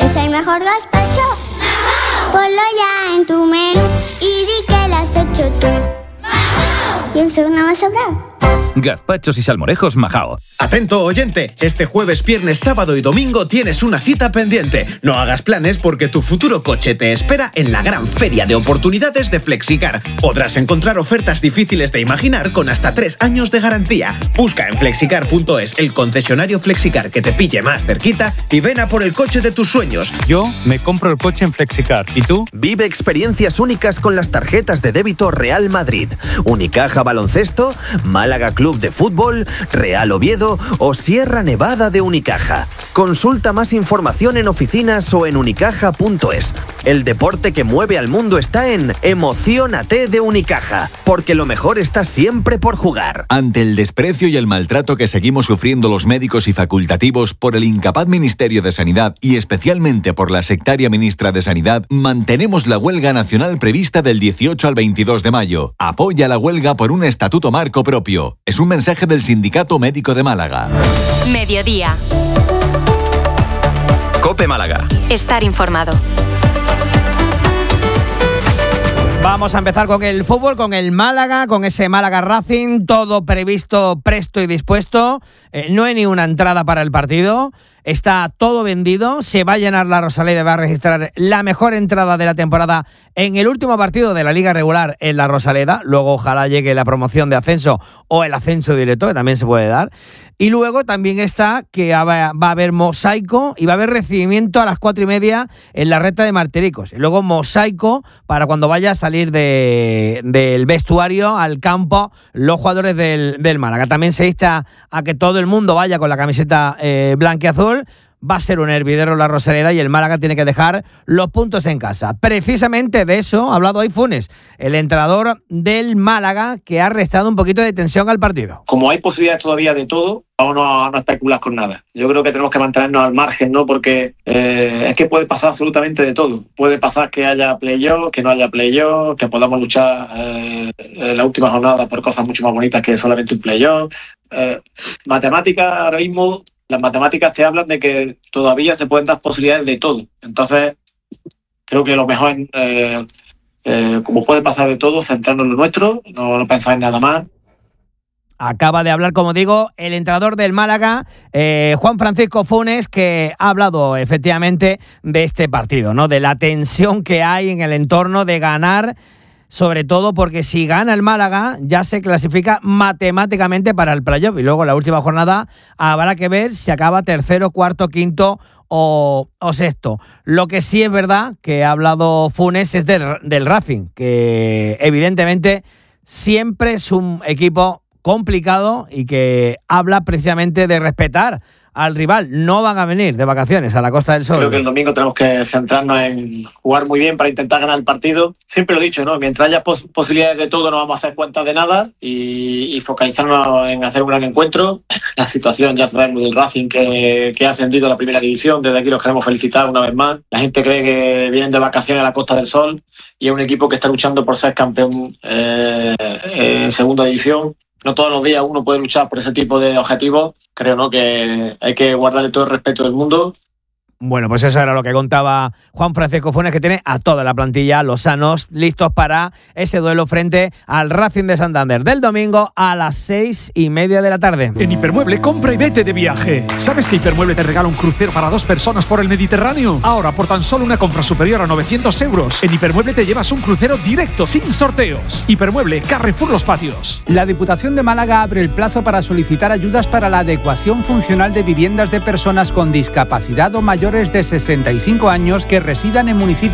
Es el mejor gazpacho. Ponlo ya en tu menú y di que lo has hecho tú. Y un segundo más sobrado. Gazpachos y salmorejos Majao. Atento, oyente, este jueves, viernes, sábado y domingo tienes una cita pendiente. No hagas planes porque tu futuro coche te espera en la gran feria de oportunidades de Flexicar. Podrás encontrar ofertas difíciles de imaginar con hasta 3 años de garantía. Busca en flexicar.es el concesionario Flexicar que te pille más cerquita y ven a por el coche de tus sueños. Yo me compro el coche en Flexicar. ¿Y tú? Vive experiencias únicas con las tarjetas de débito Real Madrid, Unicaja Baloncesto, Málaga Club de Fútbol, Real Oviedo o Sierra Nevada de Unicaja. Consulta más información en oficinas o en unicaja.es. El deporte que mueve al mundo está en Emociónate de Unicaja, porque lo mejor está siempre por jugar. Ante el desprecio y el maltrato que seguimos sufriendo los médicos y facultativos por el incapaz Ministerio de Sanidad y especialmente por la sectaria ministra de Sanidad, mantenemos la huelga nacional prevista del 18 al 22 de mayo. Apoya la huelga por un estatuto marco propio. Es un mensaje del Sindicato Médico de Málaga. Mediodía. COPE Málaga. Estar informado. Vamos a empezar con el fútbol, con el Málaga, con ese Málaga Racing, todo previsto, presto y dispuesto. No hay ni una entrada para el partido. Está todo vendido, se va a llenar la Rosaleda, va a registrar la mejor entrada de la temporada en el último partido de la Liga Regular en la Rosaleda. Luego ojalá llegue la promoción de ascenso o el ascenso directo, que también se puede dar. Y luego también está que va a haber mosaico y va a haber recibimiento a las 4:30 en la recta de Martiricos. Y luego mosaico para cuando vaya a salir del vestuario al campo los jugadores del Málaga. También se insta a que todo el mundo vaya con la camiseta blanquiazul. Va a ser un hervidero la Rosaleda y el Málaga tiene que dejar los puntos en casa. Precisamente de eso ha hablado hoy Funes, el entrenador del Málaga, que ha restado un poquito de tensión al partido. Como hay posibilidades todavía de todo, vamos a no especular con nada. Yo creo que tenemos que mantenernos al margen, ¿no? Porque es que puede pasar absolutamente de todo. Puede pasar que haya playoff, que no haya playoff, que podamos luchar en la última jornada por cosas mucho más bonitas que solamente un playoff. Matemáticas, ahora mismo, las matemáticas te hablan de que todavía se pueden dar posibilidades de todo. Entonces, creo que lo mejor es, como puede pasar de todo, centrarnos en lo nuestro, no pensar en nada más. Acaba de hablar, como digo, el entrenador del Málaga, Juan Francisco Funes, que ha hablado efectivamente de este partido, ¿no? De la tensión que hay en el entorno de ganar, sobre todo porque si gana el Málaga ya se clasifica matemáticamente para el playoff y luego en la última jornada habrá que ver si acaba tercero, cuarto, quinto o sexto. Lo que sí es verdad que ha hablado Funes es del Racing, que evidentemente siempre es un equipo complicado y que habla precisamente de respetar al rival. No van a venir de vacaciones a la Costa del Sol. Creo que el domingo tenemos que centrarnos en jugar muy bien para intentar ganar el partido. Siempre lo he dicho, ¿no? Mientras haya posibilidades de todo, no vamos a hacer cuenta de nada y focalizarnos en hacer un gran encuentro. La situación ya sabemos del Racing que ha ascendido a la primera división. Desde aquí los queremos felicitar una vez más. La gente cree que vienen de vacaciones a la Costa del Sol y es un equipo que está luchando por ser campeón en segunda división. No todos los días uno puede luchar por ese tipo de objetivos. Creo, ¿no?, que hay que guardarle todo el respeto del mundo. Bueno, pues eso era lo que contaba Juan Francisco Funes, que tiene a toda la plantilla, los sanos, listos para ese duelo frente al Racing de Santander del domingo a las 6:30 de la tarde. En Hipermueble, compra y vete de viaje. ¿Sabes que Hipermueble te regala un crucero para 2 personas por el Mediterráneo? Ahora, por tan solo una compra superior a 900 euros, en Hipermueble te llevas un crucero directo, sin sorteos. Hipermueble, Carrefour Los Patios. La Diputación de Málaga abre el plazo para solicitar ayudas para la adecuación funcional de viviendas de personas con discapacidad o mayores de 65 años que residan en municipios